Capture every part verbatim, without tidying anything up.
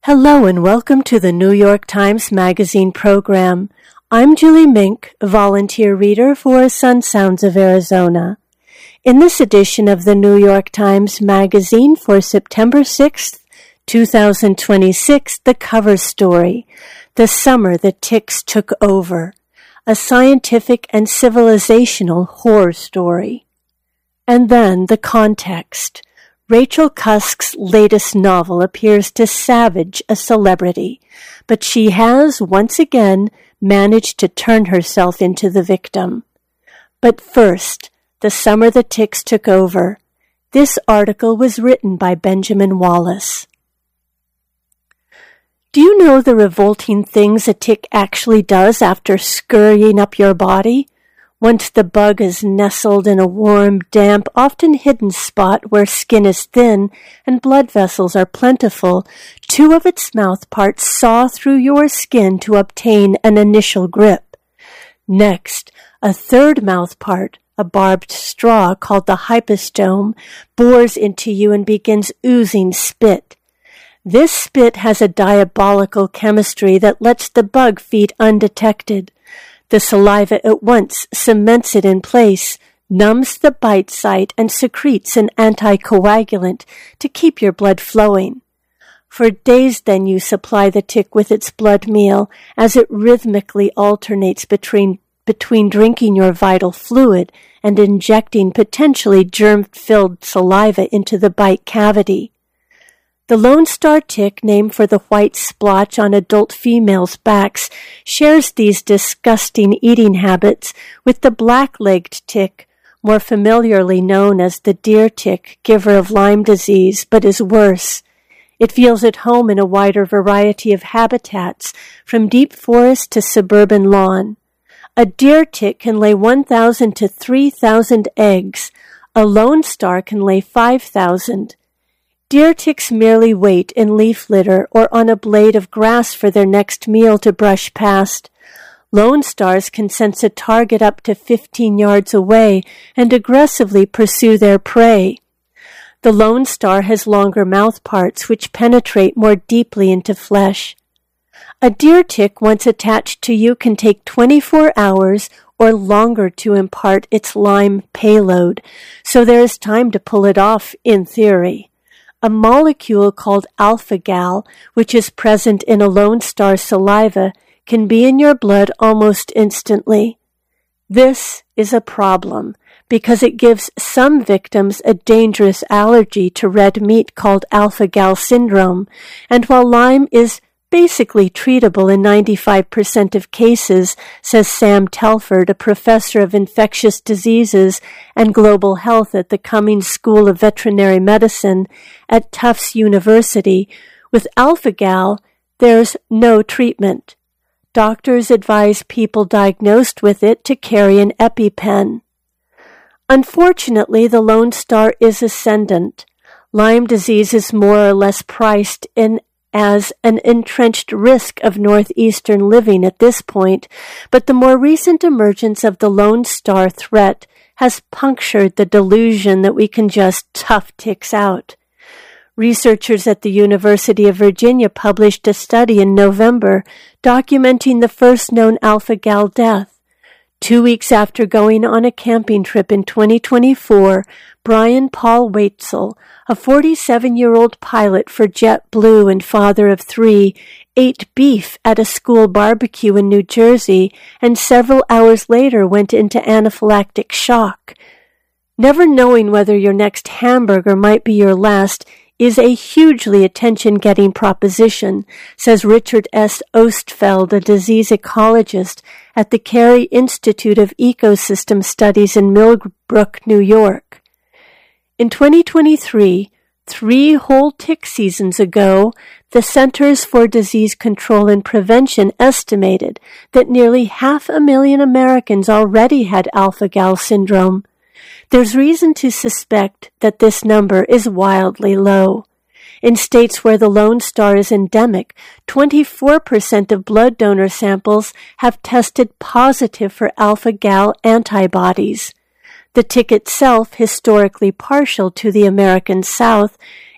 Hello and welcome to the New York Times Magazine program. I'm Julie Mink, volunteer reader for Sun Sounds of Arizona. In this edition of the New York Times Magazine for September sixth, twenty twenty-six, the cover story, The Summer the Ticks Took Over, a scientific and civilizational horror story. And then the context. Rachel Cusk's latest novel appears to savage a celebrity, but she has, once again, managed to turn herself into the victim. But first, The Summer the Ticks Took Over. This article was written by Benjamin Wallace. Do you know the revolting things a tick actually does after scurrying up your body? Once the bug is nestled in a warm, damp, often hidden spot where skin is thin and blood vessels are plentiful, two of its mouth parts saw through your skin to obtain an initial grip. Next, a third mouth part, a barbed straw called the hypostome, bores into you and begins oozing spit. This spit has a diabolical chemistry that lets the bug feed undetected. The saliva at once cements it in place, numbs the bite site, and secretes an anticoagulant to keep your blood flowing. For days then you supply the tick with its blood meal as it rhythmically alternates between, between drinking your vital fluid and injecting potentially germ-filled saliva into the bite cavity. The Lone Star tick, named for the white splotch on adult females' backs, shares these disgusting eating habits with the black-legged tick, more familiarly known as the deer tick, giver of Lyme disease, but is worse. It feels at home in a wider variety of habitats, from deep forest to suburban lawn. A deer tick can lay one thousand to three thousand eggs. A Lone Star can lay five thousand. Deer ticks merely wait in leaf litter or on a blade of grass for their next meal to brush past. Lone Stars can sense a target up to fifteen yards away and aggressively pursue their prey. The Lone Star has longer mouth parts which penetrate more deeply into flesh. A deer tick once attached to you can take twenty-four hours or longer to impart its Lyme payload, so there is time to pull it off in theory. A molecule called alpha-gal, which is present in a Lone Star saliva, can be in your blood almost instantly. This is a problem because it gives some victims a dangerous allergy to red meat called alpha-gal syndrome, and while Lyme is basically treatable in ninety-five percent of cases, says Sam Telford, a professor of infectious diseases and global health at the Cummings School of Veterinary Medicine at Tufts University, with alpha-gal, there's no treatment. Doctors advise people diagnosed with it to carry an EpiPen. Unfortunately, the Lone Star is ascendant. Lyme disease is more or less priced in as an entrenched risk of northeastern living at this point, but the more recent emergence of the Lone Star threat has punctured the delusion that we can just tough ticks out. Researchers at the University of Virginia published a study in November documenting the first known alpha-gal death. Two weeks after going on a camping trip in twenty twenty-four, Brian Paul Waitzel, a forty-seven-year-old pilot for JetBlue and father of three, ate beef at a school barbecue in New Jersey and several hours later went into anaphylactic shock. Never knowing whether your next hamburger might be your last is a hugely attention-getting proposition, says Richard S. Ostfeld, a disease ecologist at the Carey Institute of Ecosystem Studies in Millbrook, New York. In twenty twenty-three, three whole tick seasons ago, the Centers for Disease Control and Prevention estimated that nearly half a million Americans already had alpha-gal syndrome. There's reason to suspect that this number is wildly low. In states where the Lone Star is endemic, twenty-four percent of blood donor samples have tested positive for alpha-gal antibodies. The tick itself, historically partial to the American South,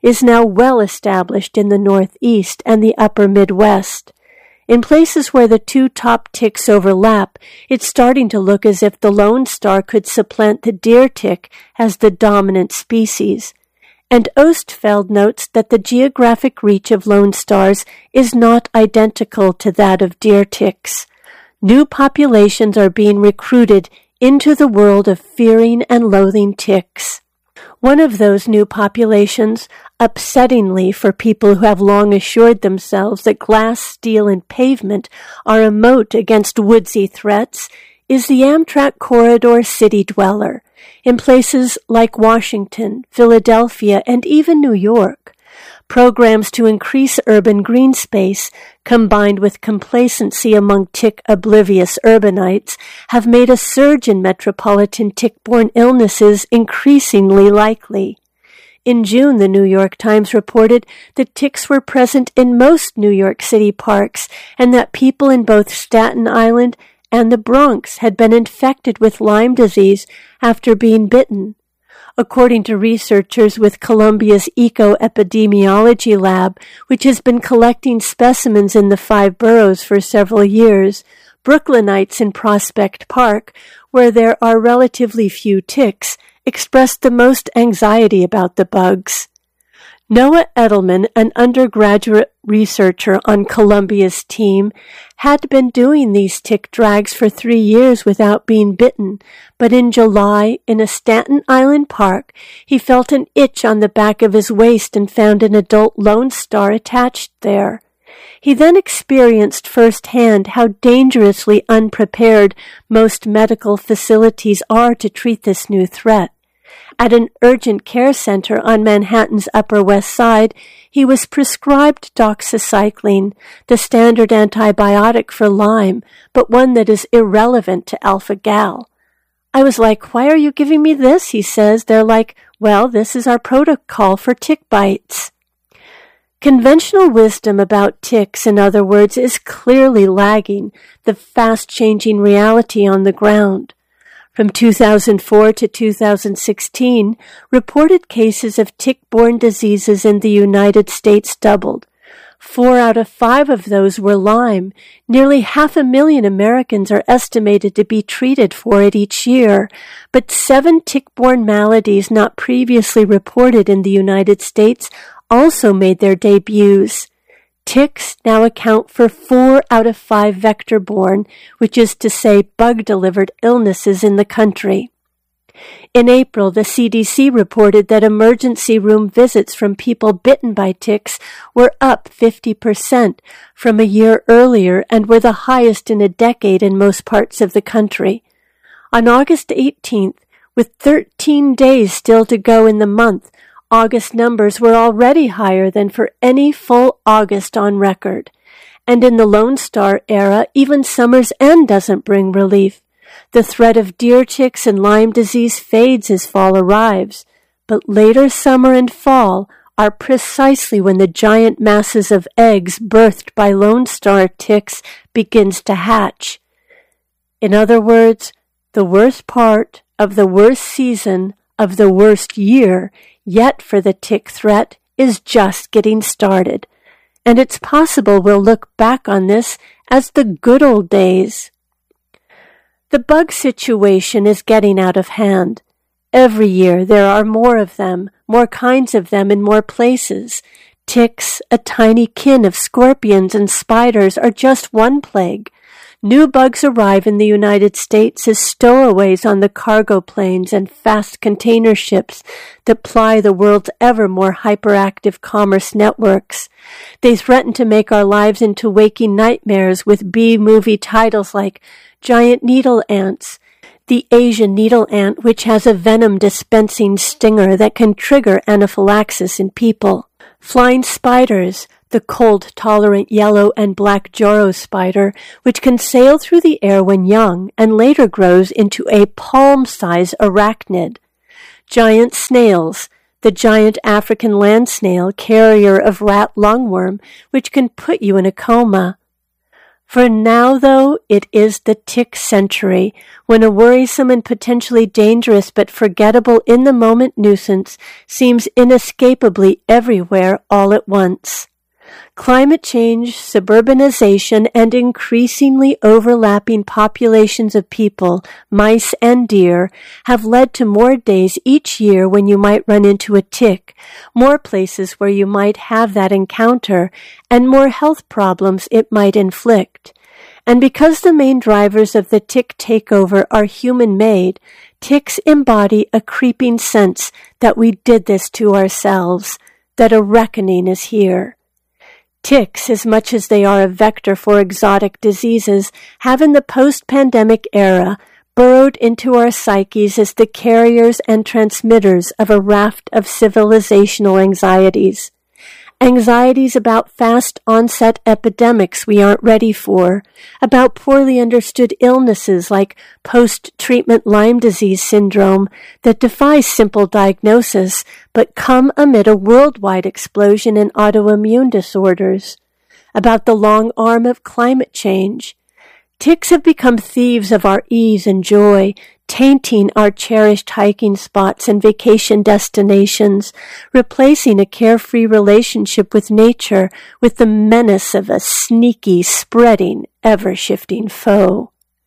is now well established in the Northeast and the upper Midwest. In places where the two top ticks overlap, it's starting to look as if the lone star could supplant the deer tick as the dominant species. And Ostfeld notes that the geographic reach of lone stars is not identical to that of deer ticks. New populations are being recruited into the world of fearing and loathing ticks. One of those new populations, upsettingly for people who have long assured themselves that glass, steel, and pavement are a moat against woodsy threats, is the Amtrak corridor city dweller, in places like Washington, Philadelphia, and even New York. Programs to increase urban green space, combined with complacency among tick-oblivious urbanites, have made a surge in metropolitan tick-borne illnesses increasingly likely. In June, the New York Times reported that ticks were present in most New York City parks and that people in both Staten Island and the Bronx had been infected with Lyme disease after being bitten. According to researchers with Columbia's Eco-Epidemiology Lab, which has been collecting specimens in the five boroughs for several years, Brooklynites in Prospect Park, where there are relatively few ticks, expressed the most anxiety about the bugs. Noah Edelman, an undergraduate researcher on Columbia's team, had been doing these tick drags for three years without being bitten, but in July, in a Staten Island park, he felt an itch on the back of his waist and found an adult lone star attached there. He then experienced firsthand how dangerously unprepared most medical facilities are to treat this new threat. At an urgent care center on Manhattan's Upper West Side, he was prescribed doxycycline, the standard antibiotic for Lyme, but one that is irrelevant to alpha-gal. I was like, "Why are you giving me this?" he says. They're like, "Well, this is our protocol for tick bites." Conventional wisdom about ticks, in other words, is clearly lagging the fast-changing reality on the ground. From two thousand four to two thousand sixteen, reported cases of tick-borne diseases in the United States doubled. Four out of five of those were Lyme. Nearly half a million Americans are estimated to be treated for it each year, but seven tick-borne maladies not previously reported in the United States also made their debuts. Ticks now account for four out of five vector-borne, which is to say bug-delivered illnesses in the country. In April, the C D C reported that emergency room visits from people bitten by ticks were up fifty percent from a year earlier and were the highest in a decade in most parts of the country. On August eighteenth, with thirteen days still to go in the month, August numbers were already higher than for any full August on record. And in the Lone Star era, even summer's end doesn't bring relief. The threat of deer ticks and Lyme disease fades as fall arrives, but later summer and fall are precisely when the giant masses of eggs birthed by Lone Star ticks begins to hatch. In other words, the worst part of the worst season of the worst year yet for the tick threat is just getting started, and it's possible we'll look back on this as the good old days. The bug situation is getting out of hand. Every year there are more of them, more kinds of them in more places. Ticks, a tiny kin of scorpions and spiders, are just one plague. New bugs arrive in the United States as stowaways on the cargo planes and fast container ships that ply the world's ever more hyperactive commerce networks. They threaten to make our lives into waking nightmares with B-movie titles like Giant Needle Ants, the Asian needle ant, which has a venom-dispensing stinger that can trigger anaphylaxis in people. Flying spiders, the cold-tolerant yellow and black Joro spider, which can sail through the air when young and later grows into a palm-size arachnid. Giant snails, the giant African land snail, carrier of rat lungworm, which can put you in a coma. For now, though, it is the tick century, when a worrisome and potentially dangerous but forgettable in-the-moment nuisance seems inescapably everywhere all at once. Climate change, suburbanization, and increasingly overlapping populations of people, mice and deer, have led to more days each year when you might run into a tick, more places where you might have that encounter, and more health problems it might inflict. And because the main drivers of the tick takeover are human-made, ticks embody a creeping sense that we did this to ourselves, that a reckoning is here. Ticks, as much as they are a vector for exotic diseases, have in the post-pandemic era burrowed into our psyches as the carriers and transmitters of a raft of civilizational anxieties. Anxieties about fast-onset epidemics we aren't ready for, about poorly understood illnesses like post-treatment Lyme disease syndrome that defy simple diagnosis but come amid a worldwide explosion in autoimmune disorders, about the long arm of climate change. Ticks have become thieves of our ease and joy, tainting our cherished hiking spots and vacation destinations, replacing a carefree relationship with nature with the menace of a sneaky, spreading, ever-shifting foe.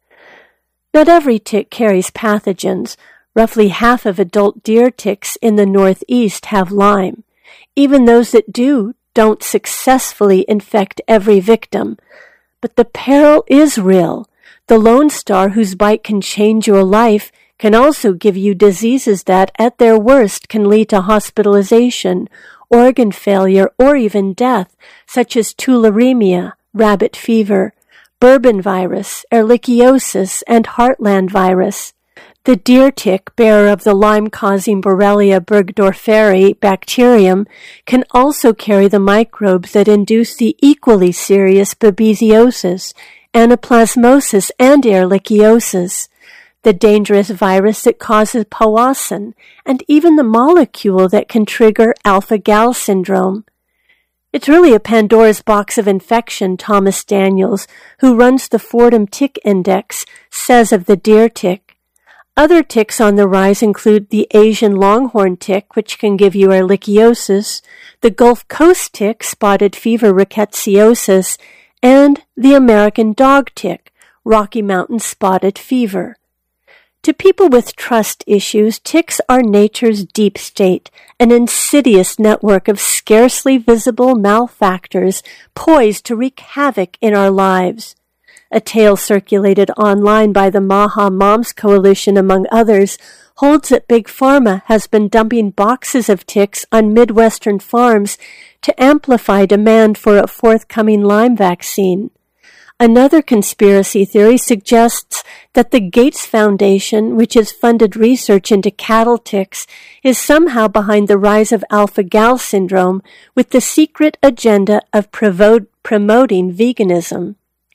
Not every tick carries pathogens. Roughly half of adult deer ticks in the Northeast have Lyme. Even those that do don't successfully infect every victim. But the peril is real. The Lone Star, whose bite can change your life, can also give you diseases that, at their worst, can lead to hospitalization, organ failure, or even death, such as tularemia, rabbit fever, bourbon virus, ehrlichiosis, and heartland virus. The deer tick, bearer of the Lyme-causing Borrelia burgdorferi bacterium, can also carry the microbes that induce the equally serious babesiosis, anaplasmosis, and ehrlichiosis, the dangerous virus that causes Powassan, and even the molecule that can trigger alpha-gal syndrome. It's really a Pandora's box of infection, Thomas Daniels, who runs the Fordham Tick Index, says of the deer tick. Other ticks on the rise include the Asian longhorn tick, which can give you ehrlichiosis, the Gulf Coast tick, spotted fever rickettsiosis, and the American dog tick, Rocky Mountain spotted fever. To people with trust issues, ticks are nature's deep state, an insidious network of scarcely visible malefactors poised to wreak havoc in our lives. A tale circulated online by the Maha Moms Coalition, among others, holds that Big Pharma has been dumping boxes of ticks on Midwestern farms to amplify demand for a forthcoming Lyme vaccine. Another conspiracy theory suggests that the Gates Foundation, which has funded research into cattle ticks, is somehow behind the rise of alpha-gal syndrome with the secret agenda of provo- promoting veganism.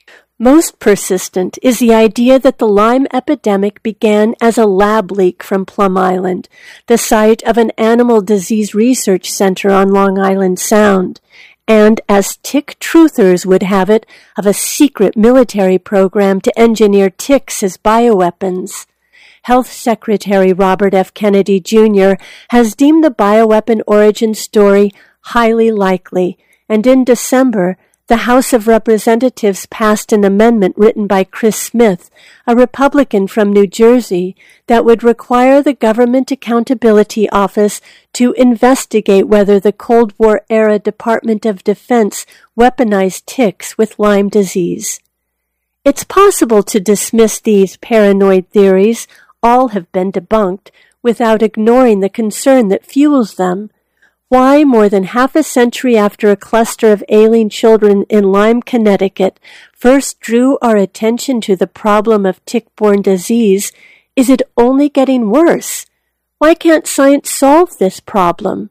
Most persistent is the idea that the Lyme epidemic began as a lab leak from Plum Island, the site of an animal disease research center on Long Island Sound, and, as tick truthers would have it, of a secret military program to engineer ticks as bioweapons. Health Secretary Robert F. Kennedy Junior has deemed the bioweapon origin story highly likely, and in December, the House of Representatives passed an amendment written by Chris Smith, a Republican from New Jersey, that would require the Government Accountability Office to investigate whether the Cold War-era Department of Defense weaponized ticks with Lyme disease. It's possible to dismiss these paranoid theories, all have been debunked, without ignoring the concern that fuels them. Why, more than half a century after a cluster of ailing children in Lyme, Connecticut, first drew our attention to the problem of tick-borne disease, is it only getting worse? Why can't science solve this problem?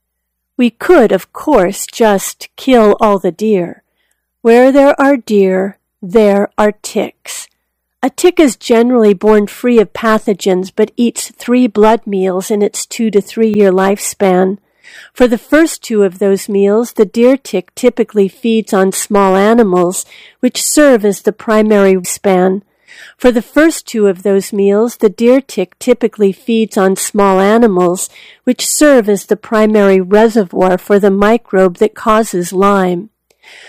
We could, of course, just kill all the deer. Where there are deer, there are ticks. A tick is generally born free of pathogens but eats three blood meals in its two to three year lifespan. For the first two of those meals, the deer tick typically feeds on small animals, which serve as the primary span. For the first two of those meals, the deer tick typically feeds on small animals, which serve as the primary reservoir for the microbe that causes Lyme.